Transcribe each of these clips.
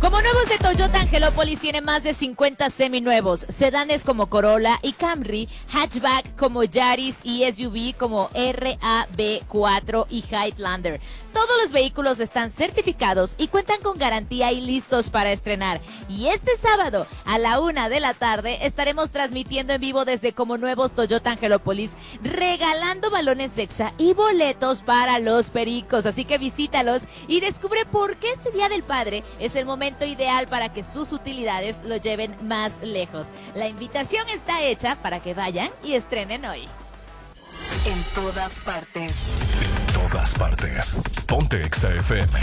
Como nuevos de Toyota, Angelópolis tiene más de 50 seminuevos, sedanes como Corolla y Camry, hatchback como Yaris y SUV como RAV4 y Highlander. Todos los vehículos están certificados y cuentan con garantía y listos para estrenar. Y este sábado a la 1 de la tarde estaremos transmitiendo en vivo desde Como Nuevos Toyota Angelópolis, regalando balones Exa y boletos para los pericos. Así que visítalos y descubre por qué este Día del Padre es el momento ideal para que sus utilidades lo lleven más lejos. La invitación está hecha para que vayan y estrenen hoy. En todas partes. En todas partes. Ponte Exa FM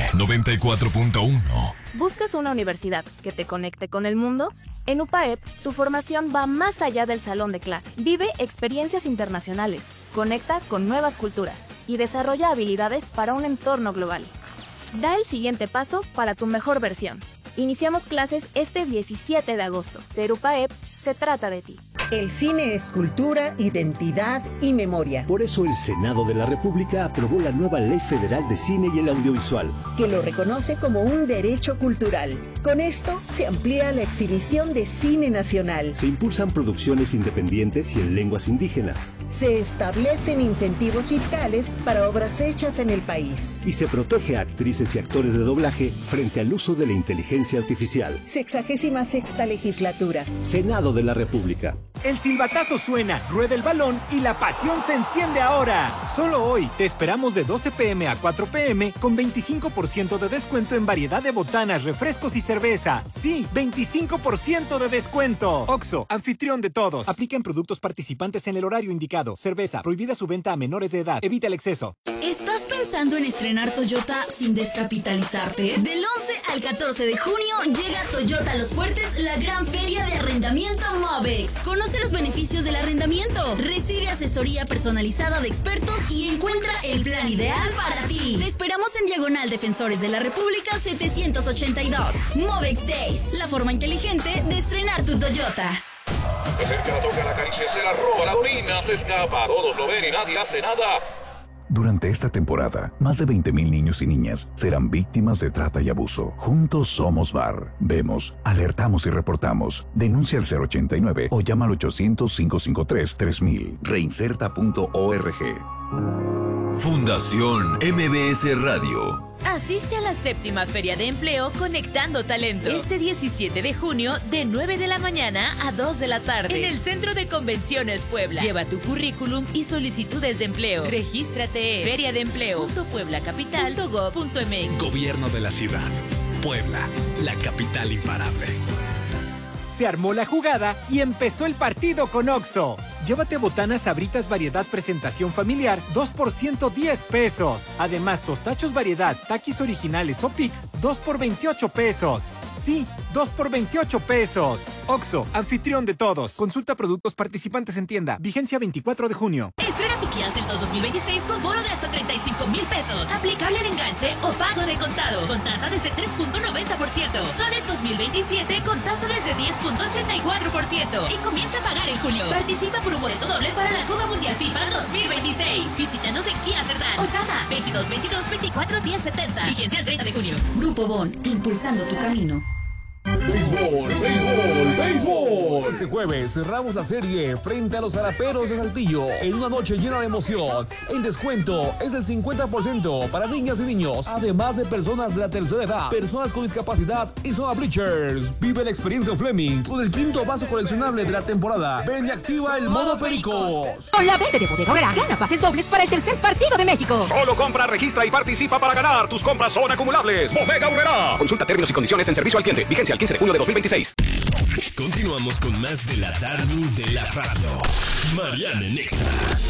94.1. ¿Buscas una universidad que te conecte con el mundo? En UPAEP, tu formación va más allá del salón de clase. Vive experiencias internacionales, conecta con nuevas culturas y desarrolla habilidades para un entorno global. Da el siguiente paso para tu mejor versión. Iniciamos clases este 17 de agosto. Ser UPAEP se trata de ti. El cine es cultura, identidad y memoria. Por eso el Senado de la República aprobó la nueva Ley Federal de Cine y el Audiovisual, que lo reconoce como un derecho cultural. Con esto se amplía la exhibición de cine nacional. Se impulsan producciones independientes y en lenguas indígenas. Se establecen incentivos fiscales para obras hechas en el país. Y se protege a actrices y actores de doblaje frente al uso de la inteligencia artificial. 66ª legislatura. Senado de la República. El silbatazo suena, rueda el balón y la pasión se enciende ahora. Solo hoy te esperamos de 12 p.m. a 4 p.m. con 25% de descuento en variedad de botanas, refrescos y cerveza. Sí, 25% de descuento. Oxxo, anfitrión de todos. Aplica en productos participantes en el horario indicado. Cerveza, prohibida su venta a menores de edad. Evita el exceso. ¿Estás pensando en estrenar Toyota sin descapitalizarte? Del 11 al 14 de junio llega Toyota Los Fuertes, la gran feria de arrendamiento Movex. Conoce los beneficios del arrendamiento, recibe asesoría personalizada de expertos y encuentra el plan ideal para ti. Te esperamos en Diagonal Defensores de la República 782. Movex Days, la forma inteligente de estrenar tu Toyota. Se acerca, la toca, la acaricia, se la roba, la orina, se escapa. Todos lo ven y nadie hace nada. Durante esta temporada, más de 20,000 niños y niñas serán víctimas de trata y abuso. Juntos somos VAR. Vemos, alertamos y reportamos. Denuncia al 089 o llama al 800-553-3000. Reinserta.org. Fundación MBS Radio. Asiste a la 7ª Feria de Empleo Conectando Talento. Este 17 de junio, de 9 de la mañana a 2 de la tarde. En el Centro de Convenciones Puebla. Lleva tu currículum y solicitudes de empleo. Regístrate en feriadeempleo.pueblacapital.gov.mx. Gobierno de la Ciudad. Puebla, la capital imparable. Se armó la jugada y empezó el partido con Oxxo. Llévate botanas Sabritas variedad presentación familiar, 2 por 110 pesos. Además, tostachos variedad, taquis originales o Pix, 2 por 28 pesos. Sí, 2 por 28 pesos. Oxxo, anfitrión de todos. Consulta productos participantes en tienda. Vigencia 24 de junio. Estrena tu Kia Seltos 2026 con bono de hasta 35,000 pesos. Aplicable al enganche o pago de contado. Con tasa desde 3.90%. Sonet 2027 con tasa desde 10.84%. Y comienza a pagar en julio. Participa por un boleto doble para la Copa Mundial FIFA 2026. Visítanos en Kia Cerdán o llama 22 22 24 10 70. Vigencia el 30 de junio. Grupo Bon, impulsando tu camino. Béisbol, béisbol, béisbol. Este jueves cerramos la serie frente a los Zaraperos de Saltillo en una noche llena de emoción. El descuento es del 50% para niñas y niños, además de personas de la tercera edad, personas con discapacidad y zona bleachers. Vive la experiencia Fleming con el quinto vaso coleccionable de la temporada. Ven y activa el modo Pericos. Con la venta de Bodega Aurrera, gana pases dobles para el tercer partido de México. Solo compra, registra y participa para ganar. Tus compras son acumulables. Bodega Aurrera. Consulta términos y condiciones en servicio al cliente. Vigencia al 15 de junio de 2026. Continuamos con más de la tarde de la radio. Mariana en Exa.